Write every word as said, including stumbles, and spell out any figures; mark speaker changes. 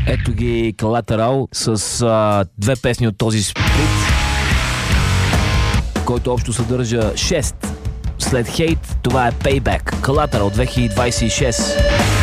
Speaker 1: Ето ги Collateral с а, две песни от този сплит, който общо съдържа шест. След Hate, това е Payback. Collateral две хиляди двадесет и шест.